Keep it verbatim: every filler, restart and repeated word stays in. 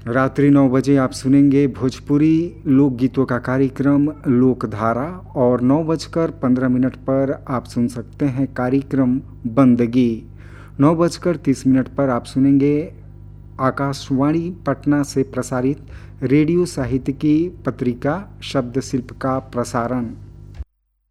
रात्रि नौ बजे आप सुनेंगे भोजपुरी लोकगीतों का कार्यक्रम लोकधारा, और नौ बजकर पंद्रह मिनट पर आप सुन सकते हैं कार्यक्रम बंदगी। नौ बजकर तीस मिनट पर आप सुनेंगे आकाशवाणी पटना से प्रसारित रेडियो साहित्य की पत्रिका शब्द शिल्प का प्रसारण।